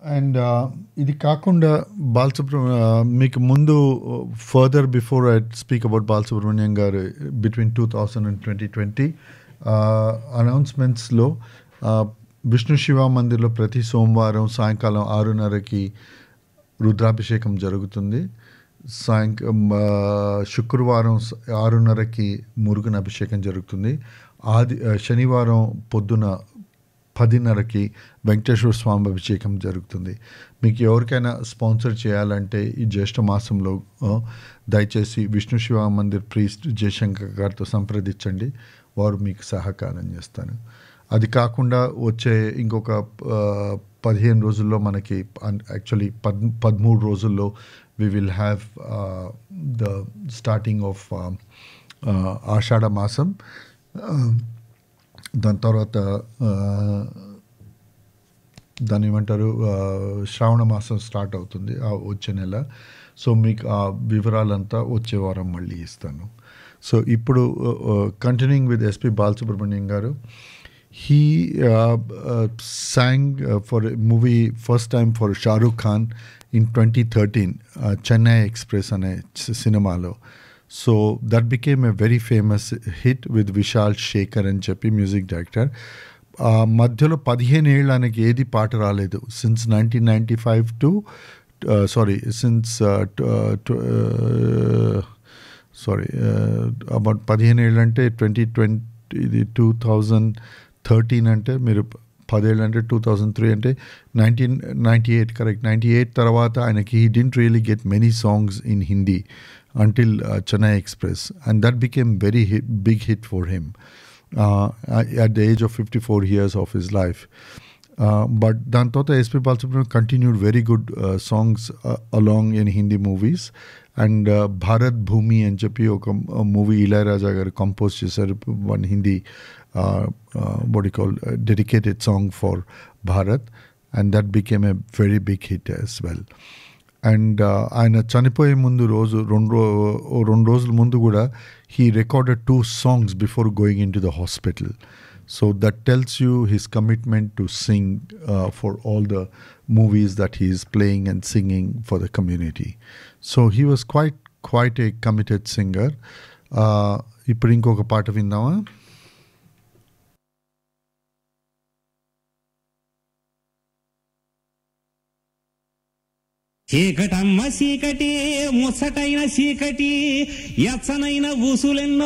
And ఇది కాకుండా మీకు ముందు further before I speak about Balasubrahmanyam గారు బిట్వీన్ 2000 అండ్ 2020 అనౌన్స్మెంట్స్లో విష్ణు శివ మందిర్లో ప్రతి సోమవారం సాయంకాలం 6:30కి రుద్రాభిషేకం జరుగుతుంది. శుక్రవారం 6:30కి మురుగన్ అభిషేకం జరుగుతుంది. శనివారం పొద్దున 10:30కి వెంకటేశ్వర స్వామి అభిషేకం జరుగుతుంది. మీకు ఎవరికైనా స్పాన్సర్ చేయాలంటే ఈ జ్యేష్ఠ మాసంలో దయచేసి విష్ణు శివ మందిర్ ప్రీస్ట్ జయశంకర్ గారితో సంప్రదించండి, వారు మీకు సహకారం చేస్తాను. అది కాకుండా వచ్చే ఇంకొక 15 రోజుల్లో మనకి యాక్చువల్లీ 13 రోజుల్లో we will have the starting of ఆషాఢ మాసం. దాని తర్వాత దాన్ని ఏమంటారు, శ్రావణ మాసం స్టార్ట్ అవుతుంది వచ్చే నెల. సో మీకు ఆ వివరాలంతా వచ్చే వారం మళ్ళీ ఇస్తాను. సో ఇప్పుడు కంటిన్యూయింగ్ విత్ ఎస్పి బాలసుబ్రహ్మణ్యం గారు, he sang for a movie first time for Shah Rukh Khan in 2013, Chennai Express ane cinemalo. So that became a very famous hit with Vishal Shekhar and చెప్పి music director. మధ్యలో 15 ఏళ్ళు ఆయనకి ఏది పాట రాలేదు. Since 1995 to about 15 ఏళ్ళు అంటే 2020 ఇది 2013 అంటే మీరు 10 ఏళ్ళు అంటే 2003 అంటే 1998 కరెక్ట్. 98 తర్వాత ఆయనకి he didn't really get many songs in Hindi until Chennai Express, and that became very big hit for him at the age of 54 years of his life. But దాని తర్వాత SP Balasubrahmanyam continued very good songs along in Hindi movies, and Bharat భూమి అని చెప్పి ఒక movie Ilaiyaraaja గారు compose చేశారు, one Hindi what you call dedicated song for Bharat, and that became a very big hit as well. And ఆయన చనిపోయే ముందు రెండు రోజుల ముందు కూడా he recorded 2 songs before going into the hospital. So that tells you his commitment to sing for all the movies that he is playing and singing for the community. So he was quite a committed singer. ఇప్పుడు ఇంకొక పాట విందామా? చీకటమ్మ చీకటి ముసటైన చీకటి ఎచ్చనైన ఊసులెన్నో